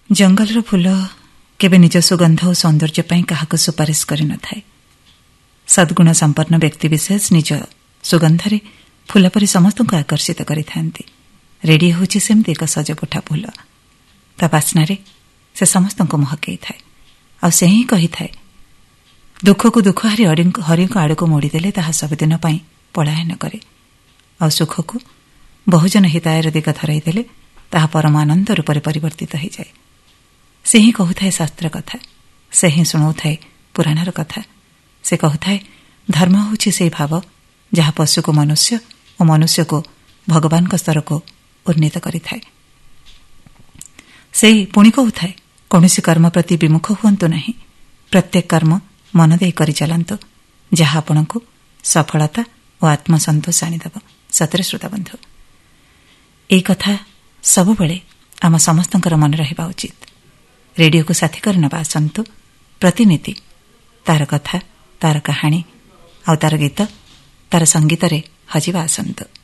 Jungler फूल केबे निज सुगंध और सौंदर्य पई काहाको सुपारिश करि न थाए। सद्गुण संपन्न व्यक्ति विशेष निज सुगंधरे फूल परि समस्त को आकर्षित करिथांती। रेडियो होची सेमती एक सजपोठा फूल। ता बास्नारे से समस्त को महकई थाए। आ से ही कही थाए, दुख को दुख हारी हरि को आड़ को मोड़ीदेले ताहा सबुदिन पई पलायन करे। आ सुख को बहुजन हितायर दिग धरईदेले ताहा परमानंद रूपे परिवर्तित हो जाए। से ही कहूए शास्त्र कथा, से ही शुणाऊए पुराणर कथा। से कहूए धर्म होची से भाव जहा पशु को मनुष्य और मनुष्य को भगवान का स्तर को उन्नीत करिथाए। से पुणी कहूए कौनसी कर्म प्रति विमुख हुअंतु नहीं, प्रत्येक कर्म मन दे करि चलंतु, जहा आपनकु सफलता और आत्मसंतोष आनिदेव। सतरे श्रोता बंधु, एई कथा सब बेले आम समस्तंकर मन रहिबा उचित। रेडियो को साथी कर नबा आसंतु। प्रतिनिधि तार कथा, तार कहानी आ तार गीत, तार संगीत रे हजिबा आसंतु।